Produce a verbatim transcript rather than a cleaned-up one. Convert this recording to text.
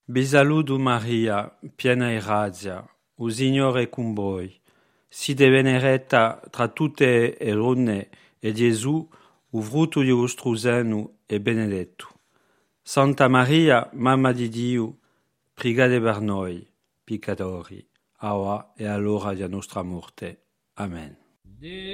Vi saluto Maria, piena di grazia, il Signore è con voi. Siete benedetta tra tutte le donne e Gesù, il frutto di vostro seno, è benedetto. Santa Maria, Mamma di Dio, pregate per noi, peccatori, ora e all'ora della nostra morte. Amen.